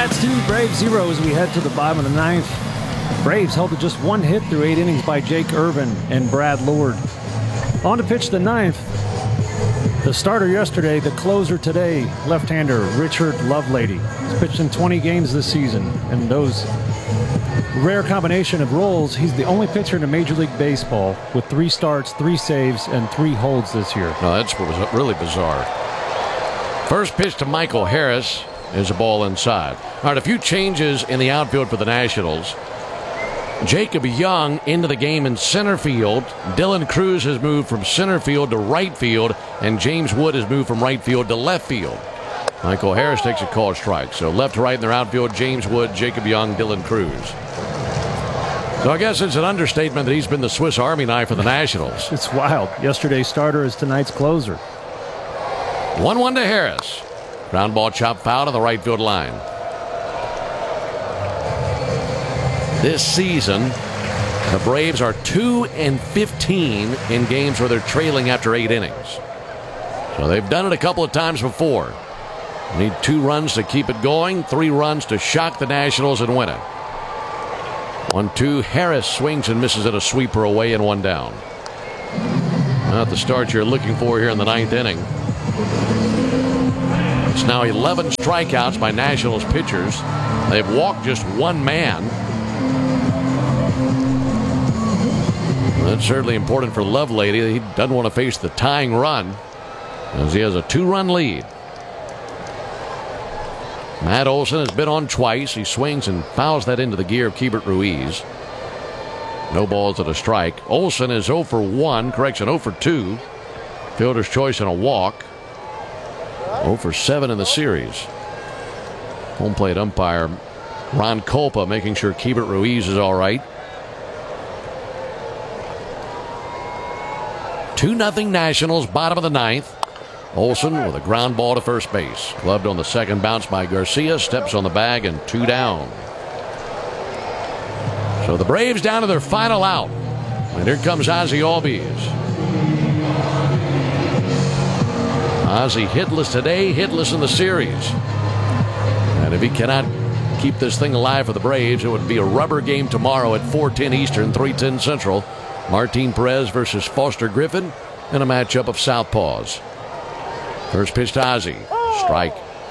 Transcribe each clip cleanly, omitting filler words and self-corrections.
Nats 2, Braves 0 as we head to the bottom of the ninth. Braves held to just one hit through 8 innings by Jake Irvin and Brad Lord. On to pitch the ninth. The starter yesterday, the closer today, left-hander Richard Lovelady. He's pitched in 20 games this season, and those rare combination of roles, he's the only pitcher in Major League Baseball with 3 starts, 3 saves, and 3 holds this year. No, that's what was really bizarre. First pitch to Michael Harris is a ball inside. All right, a few changes in the outfield for the Nationals. Jacob Young into the game in center field. Dylan Cruz has moved from center field to right field, and James Wood has moved from right field to left field. Michael Harris takes a called strike. So left to right in their outfield, James Wood, Jacob Young, Dylan Cruz. So I guess it's an understatement that he's been the Swiss Army knife for the Nationals. It's wild. Yesterday's starter is tonight's closer. 1-1 to Harris. Ground ball chopped foul to the right field line. This season, the Braves are 2-15 in games where they're trailing after 8 innings. So they've done it a couple of times before. Need 2 runs to keep it going, 3 runs to shock the Nationals and win it. 1-2. Harris swings and misses at a sweeper away and 1 down. Not the start you're looking for here in the 9th inning. It's now 11 strikeouts by Nationals pitchers. They've walked just 1 man. That's certainly important for Lovelady. He doesn't want to face the tying run as he has a 2-run lead. Matt Olson has been on twice. He swings and fouls that into the gear of Keibert Ruiz. No balls at a strike. Olson is 0 for 1. Correction, 0 for 2. Fielder's choice and a walk. 0 for 7 in the series. Home plate umpire Ron Kolpa making sure Keibert Ruiz is all right. 2-0 Nationals, bottom of the 9th. Olson with a ground ball to first base. Gloved on the second bounce by Garcia. Steps on the bag and 2 down. So the Braves down to their final out. And here comes Ozzie Albies. Ozzie hitless today, hitless in the series. And if he cannot keep this thing alive for the Braves, it would be a rubber game tomorrow at 4:10 Eastern, 3:10 Central. Martin Perez versus Foster Griffin in a matchup of southpaws. First pitch to Ozzie. Strike.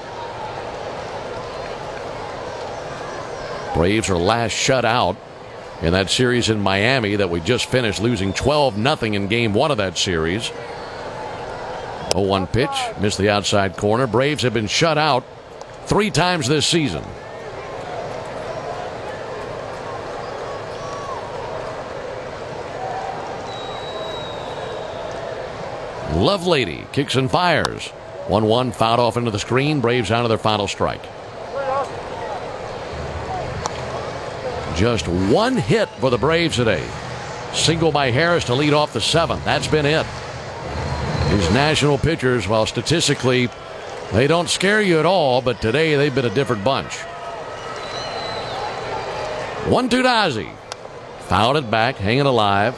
Braves are last shut out in that series in Miami that we just finished, losing 12-0 in game 1 of that series. 0-1 pitch. Missed the outside corner. Braves have been shut out 3 times this season. Lovelady kicks and fires. 1-1 fouled off into the screen. Braves down to their final strike. Just 1 hit for the Braves today. Single by Harris to lead off the 7th. That's been it. These National pitchers, while statistically they don't scare you at all, but today they've been a different bunch. 1-2 to Ozzie. Fouled it back, hanging alive.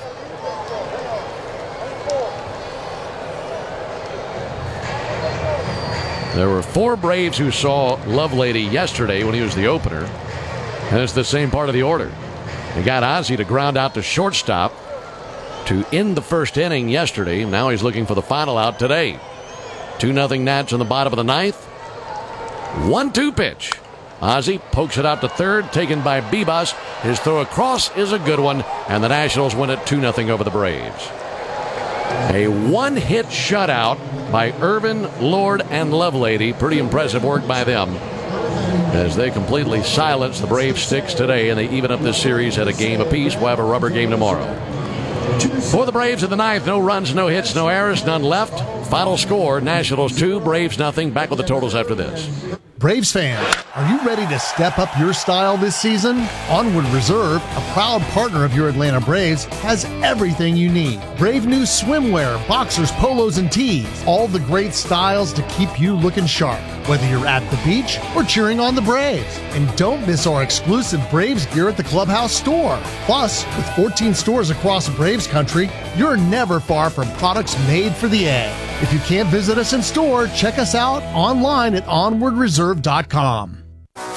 There were 4 Braves who saw Lovelady yesterday when he was the opener, and it's the same part of the order. They got Ozzie to ground out to shortstop to end the first inning yesterday. Now he's looking for the final out today. 2-0 Nats in the bottom of the 9th. 1-2 pitch. Ozzie pokes it out to third, taken by Bibas. His throw across is a good one, and the Nationals win it 2-0 over the Braves. A 1-hit shutout by Irvin, Lord, and Lovelady. Pretty impressive work by them as they completely silence the Braves sticks today, and they even up this series at a game apiece. We'll have a rubber game tomorrow. For the Braves in the 9th, no runs, no hits, no errors, none left. Final score, Nationals 2, Braves nothing. Back with the totals after this. Braves fans, are you ready to step up your style this season? Onward Reserve, a proud partner of your Atlanta Braves, has everything you need. Brave new swimwear, boxers, polos, and tees. All the great styles to keep you looking sharp, whether you're at the beach or cheering on the Braves. And don't miss our exclusive Braves gear at the Clubhouse store. Plus, with 14 stores across Braves country, you're never far from products made for the A. If you can't visit us in store, check us out online at onwardreserve.com.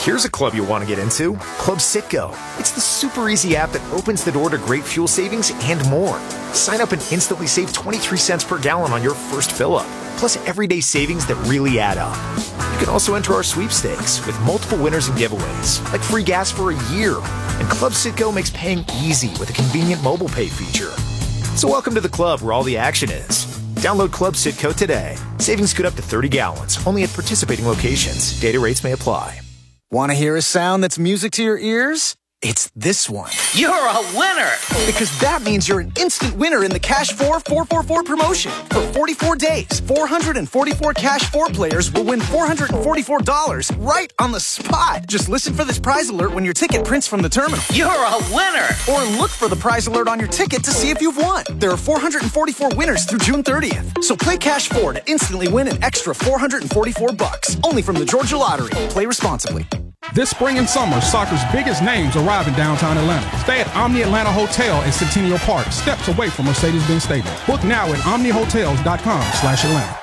Here's a club you'll want to get into, Club Citgo. It's the super easy app that opens the door to great fuel savings and more. Sign up and instantly save 23 cents per gallon on your first fill-up, plus everyday savings that really add up. You can also enter our sweepstakes with multiple winners and giveaways, like free gas for a year. And Club Citgo makes paying easy with a convenient mobile pay feature. So welcome to the club where all the action is. Download Club Citgo today. Savings good up to 30 gallons, only at participating locations. Data rates may apply. Want to hear a sound that's music to your ears? It's this one. You're a winner! Because that means you're an instant winner in the Cash 4 444 promotion. For 44 days, 444 Cash 4 players will win $444 right on the spot. Just listen for this prize alert when your ticket prints from the terminal. You're a winner! Or look for the prize alert on your ticket to see if you've won. There are 444 winners through June 30th. So play Cash 4 to instantly win an extra $444. Only from the Georgia Lottery. Play responsibly. This spring and summer, soccer's biggest names arrive in downtown Atlanta. Stay at Omni Atlanta Hotel in Centennial Park, steps away from Mercedes-Benz Stadium. Book now at omnihotels.com/Atlanta.